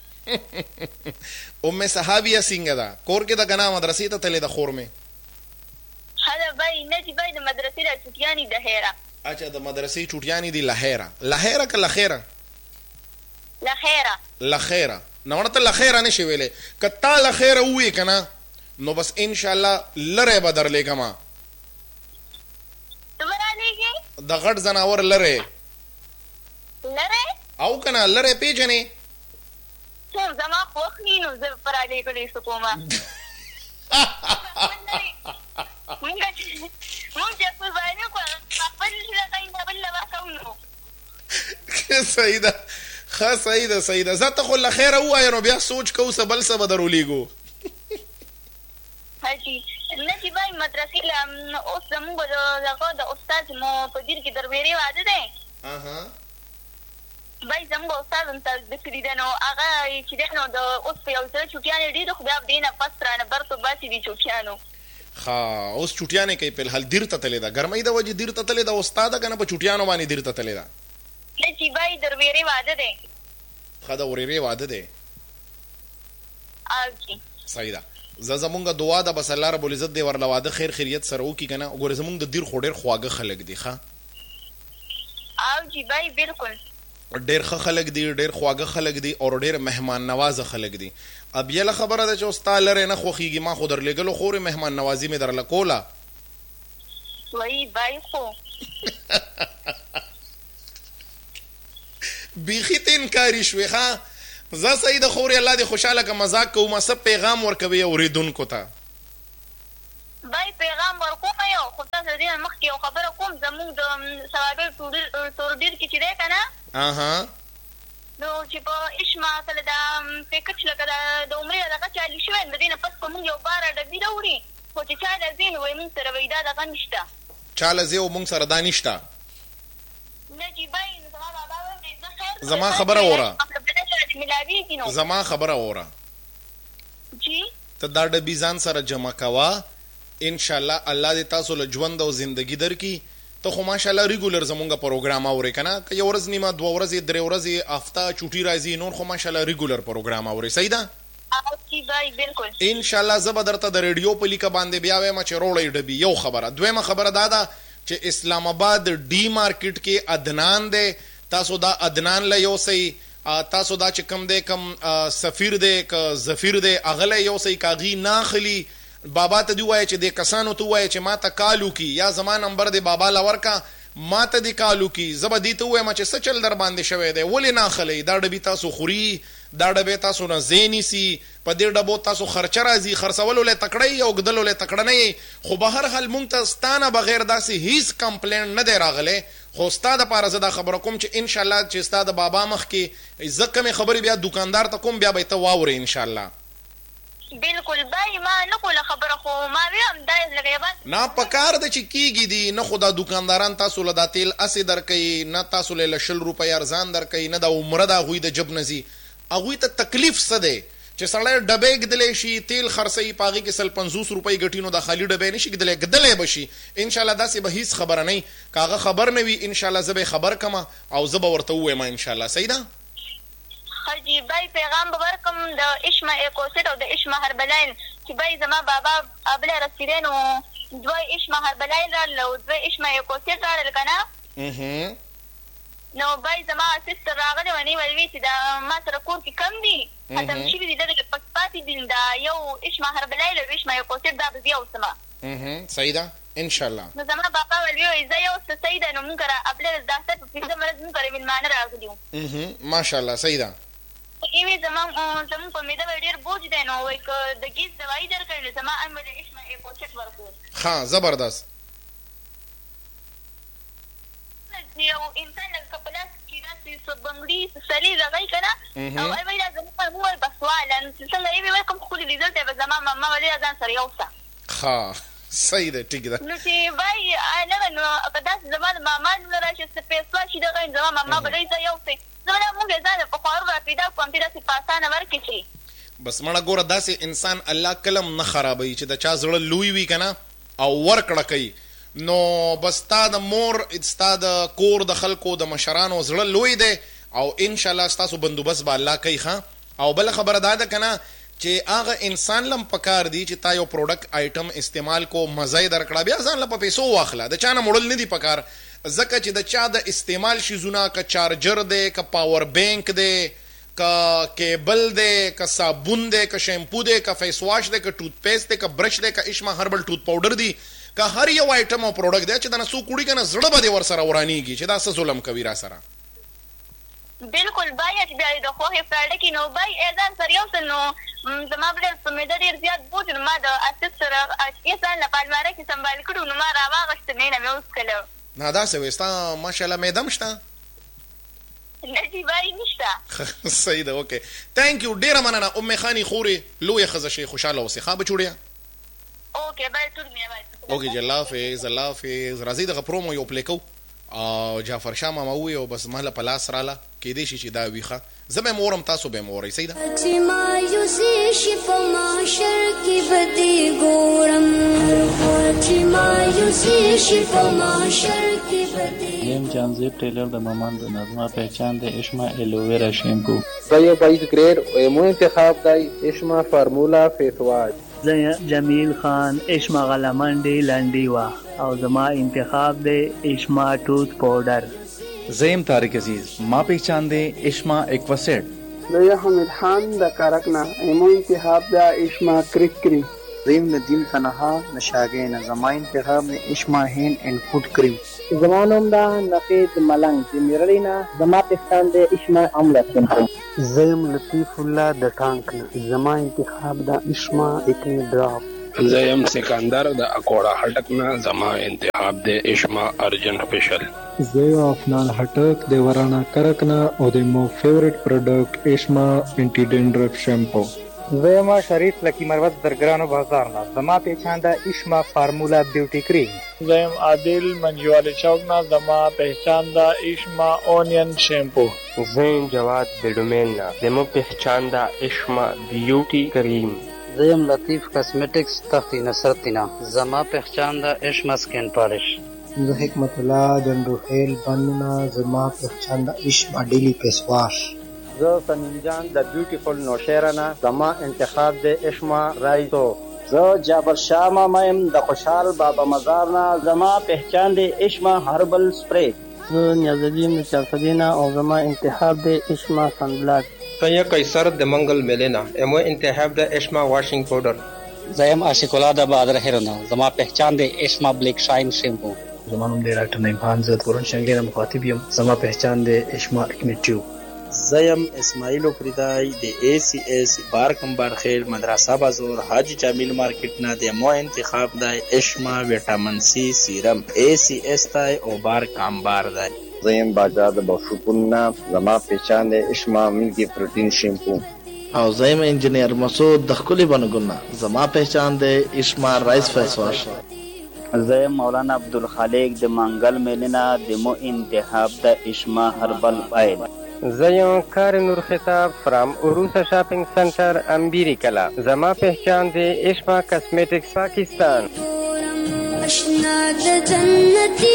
[SPEAKER 1] ام صحابیه څنګه ده؟ کور کې ده که نه مدرسې ته تللې ده خور مې؟
[SPEAKER 5] هله بای نه جی بای د مدرسې را چوټیانې د هیره.
[SPEAKER 1] اچھا د مدرسې چوټیانې دي لخیره. لخیره که لخیره؟
[SPEAKER 5] لخیره
[SPEAKER 1] لخیره. نو ته لخیره نشي ویلی. که تا لخیره ووایې که نه نو بس انشاءالله لری به درلیږمه.
[SPEAKER 5] ته به رالیږې؟
[SPEAKER 1] د غټ ځناور لری.
[SPEAKER 5] لری؟
[SPEAKER 1] او که نه لری پېژنې؟
[SPEAKER 5] څوم زما خوښ ني نو زه به رالیږلی څه کومه. مونږ چې قرباني کړو خپل شي د بل له کوو نو
[SPEAKER 1] صحیح ده. ښه صحیح ده صحیح ده. زه ته خو له خیره ووایه نو بیا سوچ کوو څه بل څه به درولیږو.
[SPEAKER 5] حاجي نه چې بای مدرسې له اوس زمونږ دغه د استاد مو په دیر کې درویرې واده دی. بای زمونږ استاد هم زده کړي دی نو هغه چې دی نو د اوس په یو سره چوټیانې ډېرې خو بیا دې نه پس رانه برتو باسي دي چوټیانو.
[SPEAKER 1] ښه اوس چوټیانې کوي فلحال دیر ته تلې ده؟ ګرمۍ د وجې دیر ته تلې ده استاده که نه په چوټیانو باندې دیر ته تلې ده؟
[SPEAKER 5] نه چې بای د ورېرې واده دی.
[SPEAKER 1] ښه د ورېرې واده دی.
[SPEAKER 5] او جی
[SPEAKER 1] صحیح ده. زه زمونږ دعا ده بس الله رب العزت دې ورله واده خیر خیریت سره وکړي که نه. وګوره زمونږ د دیر خو ډېر خواږه خلک دي. ښه
[SPEAKER 5] او جی بای بالکل
[SPEAKER 1] ډېر ښه خلک دي ډېر خواږه خلک دي او ډېر مهمان نوازه خلک دي. اب یله خبره ده چې ستا لرې نه خوښېږي ما خو درلېږلو خورې مهمان نوازي مې درله کوله.
[SPEAKER 5] وایي بای خو
[SPEAKER 1] بیخي ته انکاري شوې. ښه زه صحیح ده خورې الله دې خوشحاله که مذاق کوو څه پیغام ورکوي اورېدونکو ته؟
[SPEAKER 5] بای پیغام ورکوم یو خو تاسو د دې نه مخکې یو خبره کوم زمونږ د سوابل تورډیر کې چې دی که نه
[SPEAKER 1] اها
[SPEAKER 5] نو چې په اشما سره د پیکج لکه د عمرې دغه چالي شوی د دې نه پس که مونږ یو باره ډبي راوړي خو چې چا له ځي نو وایي مونږ سره وایي دا دغه نشته.
[SPEAKER 1] چا له ځې او مونږ سره دا نشته؟
[SPEAKER 5] نه جی بای زما بابا وایي زه خیر
[SPEAKER 1] زما خبره اوره
[SPEAKER 5] ملاویږي نو
[SPEAKER 1] زما خبره اوره
[SPEAKER 5] جی
[SPEAKER 1] ته دا ډبي ځان سره جمع کوه انشاءالله الله دې تاسو له ژوند او زندگی درکړي. ته خو ماشاءالله ریګولر زمونږ پروګرام اورې که نه؟ که یو ورځ نیمه دوه ورځې درې ورځې هفته چوټي راځي نور خو ماشاءالله ریګولر پروګرام اورې. صحیح ده؟
[SPEAKER 5] بالکل
[SPEAKER 1] انشاءالله زه به درته د ریډیو په لیکه باندې بیا وایم چې روړی ډبي. یو خبره. دویمه خبره دا ده چې اسلام آباد ډي مارکیټ کې ادنان دی. تاسو دا ادنان له یوسئ. تاسو دا چې کم دی کم سفیر دی که ظفیر دی هغه له یوسئ کاغي نه اخلي. بابا ته دی وایي چې د کسانو ته وایي چې ما ته کالو کی یا زما نمبر دی بابا لور کا ما ته دی کالو کی. زه به دې ته ووایم چې څه چل در باندې شوی دی ولې نه اخلئ؟ دا ډبي تاسو خوري دا ډبې تاسو نه ځای نیسي. په دې ډبو تاسو خرچه راځي. خرڅولو له تکړه او ږدلو له تکړه نه یې. خو به هر حال مونږ ته ستا نه بغیر داسې هیڅ کمپلین نه دی راغلی. خو ستا دپاره زه دا خبره کوم چې انشاءالله چې ستا د بابا مخ کې زه کمې خبرې بیا دوکاندار ته کوم بیا به یې ته واورې انشاءالله.
[SPEAKER 5] بالکل بای ما نه کوله خبره خو ما ویم دا لږ بس
[SPEAKER 1] نه پکار ده چې کیږي دي. نه خو دا دوکانداران تاسو له دا تیل اسې درکوي نه تاسو له شل روپۍ ارزان درکوي نه دا عمره د هغوی د جب نه ځي. هغوی ته تکلیف څه دی چې سړی ډبې ږدلی شي تیل خرڅوي په هغې کې سل پنځوس روپۍ ګټي نو دا خالي ډبې نه شي ږدلی ږدلی به شي. انشاءالله داسې به هیڅ خبره نه وي. که هغه خبر نه وي انشاءالله زه به یې خبر کړم او زه به ورته ووایم انشاءالله. صحیح ده؟
[SPEAKER 5] حاجی بای پیغام به ورکم د اشما ایکوسیټ او د اشما هربلاین چې بای زما بابا ابله رسیدې نو دوه اشما هربلاین راغله او دوه اشما ایکوسیټ راغله که نه نو بای زما سیستر راغلی ونې ویل چې دا ما سره کور کې کم دي ختم شوي دي دغه پس پاتې دي دا یو اشما هربلاین او اشما ایکوسیټ دا به زه یوسمه.
[SPEAKER 1] صحیح ده ان شاء الله.
[SPEAKER 5] نو زما بابا ولې زه یو څه صحیح ده نو موږ را خپل ځاته په پنځه مرز موږ را مېلمانه راغلیو.
[SPEAKER 1] اها ماشاءالله صحیح ده.
[SPEAKER 5] ایوي زما زموږ په میده ډېر بوج دی نو وایي که د ګیس دوايي درکړې زما ام د اشما ایکوچټ ورکو.
[SPEAKER 1] ها زبردست.
[SPEAKER 5] یو انسان لکه په لاس کې داسې څه بنګړي سلي لګوي که نه او وایي دا زما موږ به سواله څنګه ایوي وایي کوم ښکلي ریزلټ دی به زما ماما ولې ځان سره یوسه.
[SPEAKER 1] ها صحیح ده ټیک ده.
[SPEAKER 5] نو چې وایي نه نو که داسې زما د ماما نوم راشي څه پیسوا شي دغه زما ماما به ډېر ځای یوسئ زما موږ یې ځان په خوارو را پیدا کړو همدې داسې په اسانه ورکړي چې
[SPEAKER 1] بس مړه ګوره داسې انسان الله کلم نه خرابوي چې د چا زړه لوی وي که نه او ورکړه کوي نو بس ستا د مور ستا د کور د خلکو د مشرانو زړه لوی دی او انشاءالله ستاسو بندوبست به الله کوي ښه. او بله خبره دا ده که نه چې هغه انسان لم پکار دی چې تا یو پروډکټ آیټم استعمال کو مزه یې درکړه بیا ځان له په پیسو واخله د چا نه موړل نه دي پکار ځکه چې د چا د استعمال شیزونه که چارجر دی که پاور بینک دی که کیبل دی که صابون دی که شیمپو دی که فیس واش دی که ټوت پیسټ دی که برش دی که اشما هربل ټوت پاوډر دی که هر یو آیټم او پروډکټ دی چې د نه څوک وړي که نه زړه به دې ورسره ورانېږي چې دا څه ظلم کوي را سره.
[SPEAKER 5] بالکل باید بیا د خوښې فراډه کې نو بای ځان سره یوسل نو زما بلې په معده ډېر زیات بوج نو ما د اساس سره یې ځان له په الماره کې سنبال کړو نو ما راواغېسته مینه مې وڅښله.
[SPEAKER 1] نه داسې وې ستا ماشاءالله معده هم شته؟
[SPEAKER 5] نه جي بای نشته.
[SPEAKER 1] صحیح ده اوکې تhank you ډېره مننه ام خاني خورې لویه ښځه شئ خوشحاله اوسئ ښه بچوړیه.
[SPEAKER 5] اوکې بای ټول مې بای
[SPEAKER 1] اوکې جی الله حافظ الله حافظ. راځئ دغه پرومو یو پلی کوو او جعفر شاه ماما ووی او بس مهله په لاس راله کیدای شي چې دا وي ښه زه به یې مورم تاسو به یې مورئ صحیح ده.
[SPEAKER 6] چې مایوسي شي په محشر کې به دې ګورم چې مایوسي شي په محشر کې به دې
[SPEAKER 7] یم جانزیب ټیلر د مامان د نظمه پہچان د اشما الوویرا شیمپو.
[SPEAKER 8] زه یو بایس ګریډ ایمو انتخاب دی اشما فارمولا فیس واش.
[SPEAKER 9] زه جمیل خان اشما غلمنډي لنډي وا او زما انتخاب دی اشما ټوت پاوډر.
[SPEAKER 10] زیم طارق عزیز ما پہچان دے اشما ایکواسیٹ.
[SPEAKER 11] زه حمید خان د کارکنا ایمو انتخاب دا اشما کریک کریم.
[SPEAKER 12] زیم ندیم تنها نشاگین زما انتخاب نے اشما ہین اینڈ فوڈ کریم.
[SPEAKER 13] زما نوم دا نقید ملنګ د میرلینا زما پښتون د اشما املا شیمپو.
[SPEAKER 14] زیم لطیف الله د ټانک نه زما انتخاب دا اشما اکنی ډراپ.
[SPEAKER 15] زیم سکندر د اکوړه هټک نه زما انتخاب د اشما ارجن سپیشل.
[SPEAKER 16] زه افنان هټک د ورانا کرک نه او د مو فیورټ پروډکټ اشما انټي ډینډرف شیمپو.
[SPEAKER 17] زما شریف لکی مروت درګرانو بازار نه زما پہچان دا اشما فارمولا بیوټی کریم.
[SPEAKER 18] زم عادل منجوال چوک نه زما پہچان دا اشما اونین شیمپو.
[SPEAKER 19] زم جواد بیډومین نه زما پہچان دا اشما بیوټی کریم.
[SPEAKER 20] زم لطیف کاسمیټکس تختی نصرت نه زما پہچان دا اشما سکین پالش.
[SPEAKER 21] زه حکمت الله دندوخیل بننا زما پہچان دا اشما ډیلی فیس واش.
[SPEAKER 22] زه سمین جان د بیوټیفول نوشیرا نه زما انتخاب د اشما رایتو.
[SPEAKER 23] زه جابر شاه ماما یم د خوشحال بابا مزار نه زما پہچان د اشما هربل سپری.
[SPEAKER 24] زه نیازالدین د چارسدینا او زما انتخاب د اشما سنبلاک.
[SPEAKER 25] زه قیصر د منګل ملینا امو انتخاب د اشما واشنګ پاوډر.
[SPEAKER 26] زه یم عاشق الله د بادر هرونه زما پہچان د اشما بلیک شاین شیمپو.
[SPEAKER 27] زما نوم دی ډاکټر نعیم خان زه تورن شنګیر مخاطب یم زما پہچان د اشما اکنیټیو.
[SPEAKER 28] زیم اسماعیل فریدای د ای سی ایس بار کمبار خیل مدرسه بازار حاجی جمیل مارکیټ نه د مو انتخاب دی اشما ویټامین سی سیرم ای سی ایس تای او بار کمبار دی.
[SPEAKER 29] زیم باجا د بوشپون نه زما پہچان دی اشما ملکی پروتین شیمپو.
[SPEAKER 30] او زیم انجینیر مسعود د خپل بنګونه زما پہچان دی اشما رایس فیس واش.
[SPEAKER 23] زیم مولانا عبدالخالق د منګل میلینا د مو انتخاب د اشما هربل آیل.
[SPEAKER 19] زیم کار نور خطاب فرام عروسا شاپنگ سنٹر امبیری کلا زما پہچان دے اشما کاسمیٹکس پاکستان.
[SPEAKER 6] اشنا د جنتی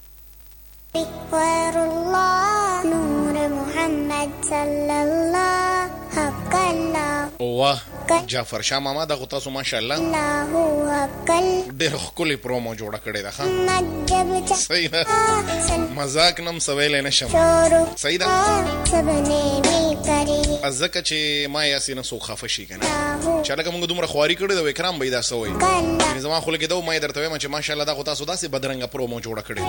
[SPEAKER 6] اکبر الله نور محمد صلی الله حق الله.
[SPEAKER 1] واه جعفر شاه ماما دا غوتا سو ماشاءالله
[SPEAKER 6] الله حق
[SPEAKER 1] ډېر ښکلې پرومو جوړه کړې ده ښه صحیح ده مذاق نم سویل نشم صحیح ده
[SPEAKER 6] سبنے بھی کرے
[SPEAKER 1] ځکه چې ما یاسې نه څوک خفه شي که نه چې هلکه مونږ دومره خواري کړې ده اکرام به یې دا څه وایي زما خو لګېده ما یې درته وایم چې ماشاءالله دا خو تاسو داسې بدرنګه پرومو جوړه کړې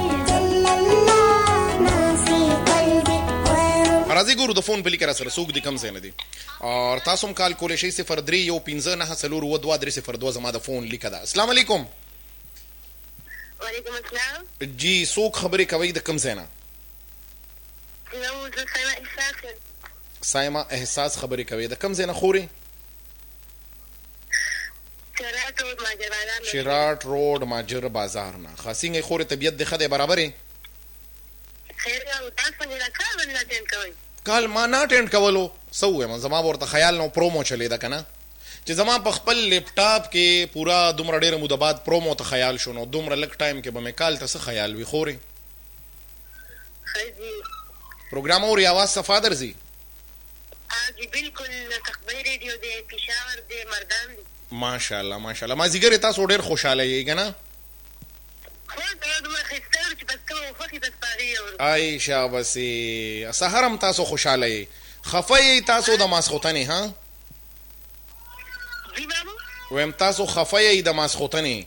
[SPEAKER 1] راځئ ګورو د فون په لیکه را سره څوک دي کم ځای نه دي اور تاسو هم کال کولی شئ صفر درې یو پنځه نهه څلور اووه دوه درې صفر دوه زما د فون لیکه ده. السلام علیکم.
[SPEAKER 2] وعلیکم السلام.
[SPEAKER 1] جی څوک خبرې کوئ د کم ځای نه؟ سایما احساس خبرې کوي د کم ځای نه خورې؟ شراټ روډ ماجر بازار نه. ښه څنګه یې خورې طبیعت دې ښه دی برابر یې؟ کال ما نه اټینډ کولو څه ووایم زما به ورته خیال نه پرومو چلېده که نه چې زما په خپل لیپټاپ کې پوره دومره ډېره موده بعد پرومو ته خیال شو نو دومره لږ ټایم کې به مې کال ته څه خیال وي خورې پروګرام اوري آواز صفا درځي؟
[SPEAKER 2] جی بالکل تخبیر ریډیو دی پېښور دی مردان دی.
[SPEAKER 1] ماشاءالله ماشاءالله مازدیګر یې تاسو ډېر خوشحاله یې که نه؟ ای شابسې سهار هم تاسو خوشحاله یې خفه یې تاسو د ماسخوتنې ها ویم تاسو خفه یې د ماسخوتنې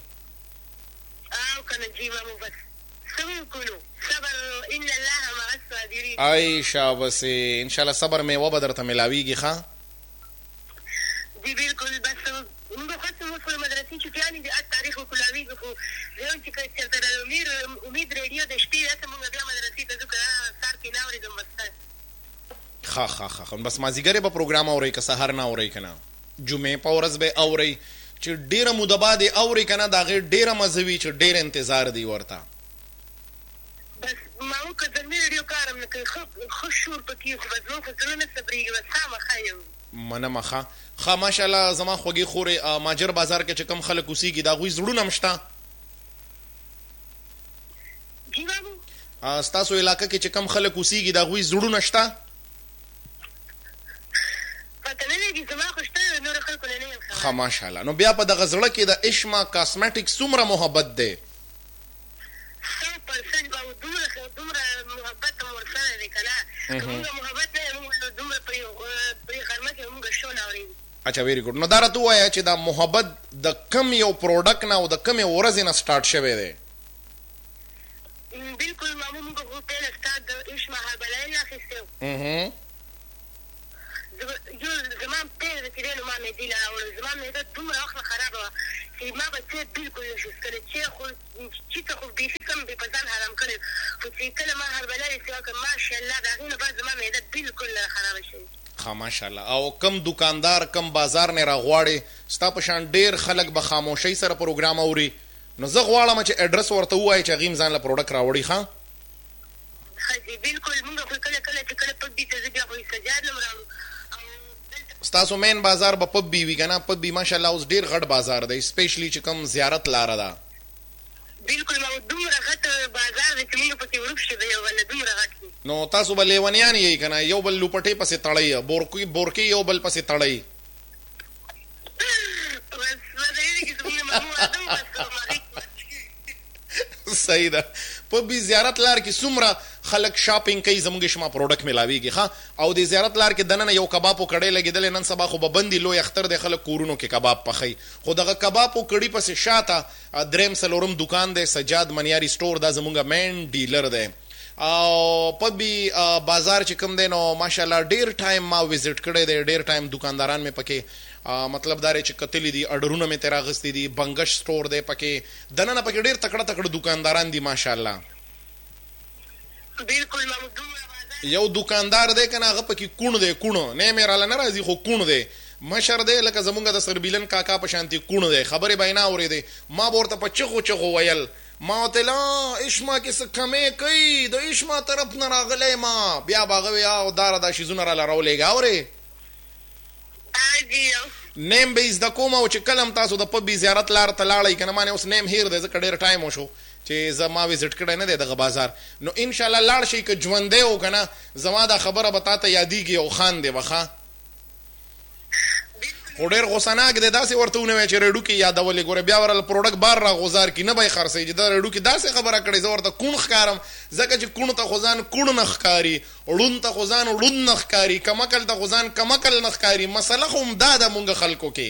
[SPEAKER 1] ای شابسې انشاءالله صبر میوه به درته ملاویږي ښه
[SPEAKER 2] جی بالکل بس موږ خاص مو په مدرسې چټیانې د اټ تاریخ وکلاوي خو زه چې چرته د امیر امید ریډیو د شپې راته موږ بیا مدرسې ته ځو که سهار کې نه اورېدم بس
[SPEAKER 1] ښه ښه ښه بس مازدیګر به پروګرام اورئ که سهار نه اورئ که نه جمعې په ورځ به اورئ چې ډېره موده بعد یې اورئ که نه د هغې ډېره مزه وي چې ډېر انتظار دی ورته
[SPEAKER 2] بس ما وکړه زلمي ریډیو کار هم نه کوي ښه شور پکې خو بس زما خو زړه نه صبرېږي بس خامخا یم
[SPEAKER 1] منمه ښه ښه ماشاءالله زما خوږې خورې ماجر بازار کې چې کوم خلک اوسېږي د هغوی زړونه هم شته
[SPEAKER 2] جی بابو
[SPEAKER 1] ستاسو علاقه کې چې کوم خلک اوسېږي د هغوی زړونه شته
[SPEAKER 2] پته نه لګي زما خو شته نورو خلکو نه نه یم
[SPEAKER 1] ښه ماشاءالله نو بیا په دغه زړه کې د اشما کاسمیټک څومره محبت دی
[SPEAKER 2] سو پرسنټ بابو دومره دومره محبت هم ورسره دی که نه که مونږ محبت نه یم مونږ دومره په غرمه کې مونږ شو نه اورېږو
[SPEAKER 1] اچھا ویری ګډ نو دا راته ووایه چې دا محبت د کم یو پروډکټ نه او د کمې ورځې نه سټارټ شوی دی
[SPEAKER 2] بالکل مامو مونږ خو پیل سټارټ د اشما هربلایل نه اخیستی یو زما پیل د تیرېنو ما معدې له راوړل زما معده دومره وخت نه خرابه وه چې ما به څه بالکل نه شو څکلی چې خو چې ته خو بیخي کم بې په ځان حرام کړی خو چې کله ما هربلایل استعمال کړم ماشاءالله د هغې نه بعد زما معده بالکل نه خرابه شوې
[SPEAKER 1] ښه ماشاءالله او کم دکاندار کم بازار نه راغواړې ستا په شان ډېر خلک به خاموشۍ سره پروګرام اوري نو زه غواړم چې اډرس ورته ووایې چې هغې هم ځان له پروډکټ راوړي ښه
[SPEAKER 2] ښه جي بالکل مونږ خو کله کله چې کله پک بي ته زه بیا خو سجاد هم راوړو
[SPEAKER 1] ستاسو مین بازار به پب بي وي که نه پب بي ماشاءالله اوس ډېر غټ بازار دی سپیشلی چې کوم زیارت لاره ده
[SPEAKER 2] بالکل ما دومره غټ بازار دی چې مونږ پکې ورک شو د یو بل نه دومره غټ دی
[SPEAKER 1] نو تاسو به لیونیان یې که نه یو بل لوپټې پسې تړئ بورکې بورکې یو بل پسې تړئ صحیح ده په بي زیارت لار کې څومره خلک شاپینګ کوي زموږ شما پروډکټ ملاویږي ښه او د زیارت لار کې دننه یو کباب او کړۍ لګېدلې نن سبا خو به بندي لوی اختر دی خلک کورونو کې کباب پخوي خو دغه کباب او کړي پسې شاته دریم څلورم دکان دی سجاد منیاري سټور دا زموږ مین ډیلر دی او په بي بازار چې کوم دی نو ماشاءالله ډېر ټایم ما وزټ کړی دی ډېر ټایم دکانداران مې پکې مطلب دا چې کتلی دي اډرونه مې ترې راغستې دي بنګش سټور دی پکې دننه پکې ډېر تکړه تکړه دکانداران دي ماشاءالله
[SPEAKER 2] بالکل
[SPEAKER 1] یو دکاندار دی که نه هغه پکې کوڼ دی کوڼ نه مې راله نه راځي خو کوڼ دی مشر دی لکه زمونږ د سربیلن کاکا په شانتي کوڼ دی خبرې به یې نه اورېدې ما به ورته په چغو چغو ویل ما ورته لا اشما کې څه کمې کوي د اشما طرف نه راغلی ما بیا به هغه وي او داره دا شیزونه راله راولېږه اورې نیم به یې زده کوم او چې کله هم تاسو د پبي زیارت لار ته لاړئ که نه ما نه اوس نیم هیر دی ځکه ډېر ټایم وشو چې زه ما وزټ کړی نه دی دغه بازار نو انشاءالله لاړ شئ که ژوندی و که نه زما دا خبره به تا ته یادېږي او خان دی به ښه خو ډېر غوسناک دی داسې ورته ونوی چې رډو کې یادولې ګوره بیا ورله پروډکټ بار را غوزار کړي نه به یې خرڅوي چې دا رډو کې داسې خبره کړې زه ورته کوڼ ښکارم ځکه چې کوڼ ته خو ځان کوڼ نه ښکاري ړوند ته خو ځان ړوند نه ښکاري کمکل ته خو ځان کمکل نه ښکاري مسله خو همدا ده مونږ خلکو کې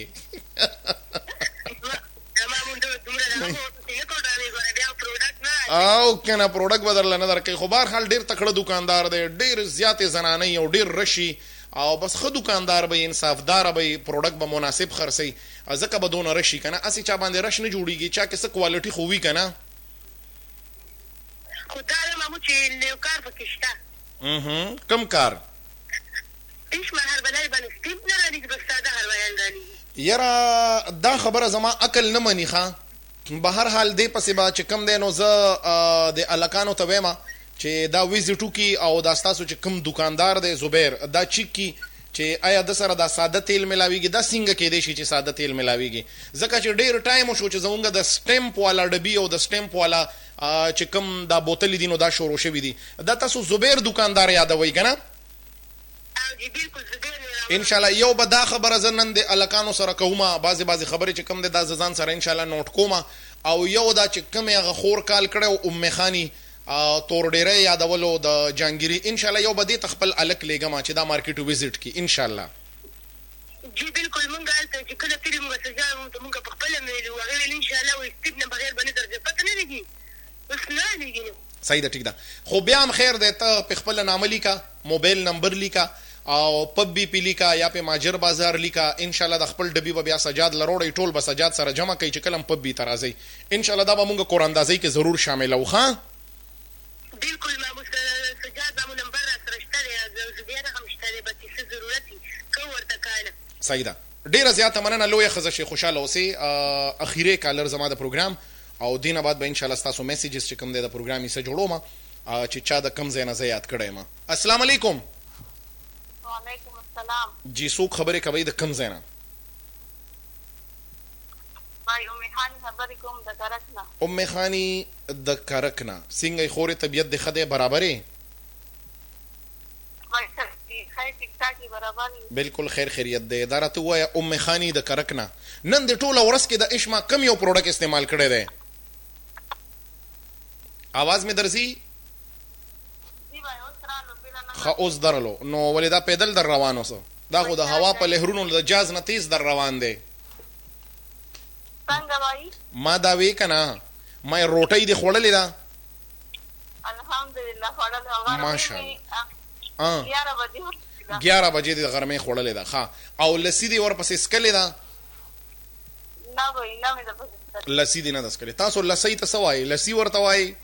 [SPEAKER 1] او کنه پروډکټ به درله نه درکوي خو بهرحال ډېر تکړه دوکاندار دی ډېر زیاتې زنانۍ او ډېر رشي او بس ښه دوکاندار به انصافداره به پروډکټ به مناسب خرڅوي ځکه به دونه رشي که نه هسې چا باندې رش نه جوړېږي چا کې څه کوالټي خو وي که نه
[SPEAKER 2] خو دا ده مامو چې یو کار پکې شته
[SPEAKER 1] کم کار
[SPEAKER 2] هېڅ هربلای باندې سټیپ نه رالېږي بس ساده هربلایان رالېږي
[SPEAKER 1] یاره دا خبره زما عقل نه مني ښه به هر حال دې پسې به چې کم دی نو زه د هلکانو ته وایم چې دا ویزټ وکړي او دا ستاسو چې کوم دوکاندار دی زبیر دا چیک کړي چې آیا د سره دا ساده تیل ملاویږي دا څنګه کیدای شي چې ساده تیل ملاویږي ځکه چې ډېر ټایم وشو چې زمونږ د سټیمپ والا ډبي او د سټیمپ والا چې کوم دا بوتلې دي نو دا شروع شوي دي دا تاسو زبیر دوکاندار یادوئ که نه انشاءالله یو به دا خبره زه نن د هلکانو سره کومه بعضې بعضې خبرې چې کوم دی دا زه ځان سره انشاءالله نوټ کومه او یو دا چې کومې هغه خور کال کړی او ام خاني تور ډیری یادولو د جانګیري انشاءالله یو به دې ته خپل هلک لیږم چې دا مارکیټ ویزټ کړي انشاءالله
[SPEAKER 2] جی بالکل مونږ هلته چې کله تللي مونږ سجا مونږ په خپله مې ویلي هغې ویل انشاءالله وایي سټیپ نه بغیر به نه درځي پته نه لګي اوس نه لګي نو
[SPEAKER 1] صحیح ده ټیک ده خو بیا هم خیر دی ته په خپله نامه لیکه موبایل نمبر لیکه او پب بی پی لیکا یا په ماجر بازار لیکا انشاءالله د خپل ډبي به بیا سجاد لروړی ټول به سجاد سره جمع کوي چې کله هم پب بی ته راځئ انشاءالله دا به مونږ قراندازۍ کې ضرور شاملو ښه
[SPEAKER 2] بالکل مامو سجاد مامو نمبر را سره شته دی زبیره هم شته دی بس څه ضرورت وي که ورته کاله
[SPEAKER 1] صحیح ده ډېره زیاته مننه لویه ښځه شي خوشحاله اوسئ اخیری کالر زما د پروګرام او دې نه بعد به انشاءالله ستاسو میسیجز چې کوم دی د پروګرام حصه جوړوم چې چا د کوم ځای نه زه یاد کړی یم السلام علیکم
[SPEAKER 2] وعلیکم السلام
[SPEAKER 1] جی څوک خبرې کوئ د کوم ځای نه
[SPEAKER 2] وای ام خاني خبرې کوم د کرک نه
[SPEAKER 1] ام خاني د کرک نه څنګه یې خورې طبیعت دې ښه دی برابرې بالکل خیر خیریت دی دا راته ووایه ام خاني د کرک نه نن د ټوله ورځ کې د اشما کم یو پروډکټ استعمال کړی دی आवाज مې درځي ښه اوس درلو نو ولې دا پیدل در روان اوسه دا خو د هوا په لهرونو د جاز نه تیز در روان دی ما دا وی که نه ما یې روټۍ دې خوړلې ده
[SPEAKER 2] الحمدلله خوړلې
[SPEAKER 1] ماشاءالله ګیاره بجې د غرمې خوړلې ده ښه او لسي دې ورپسې څکلې ده لسي دې نه ده څکلې تاسو لسۍ ته څه وایي لسي ورته وایي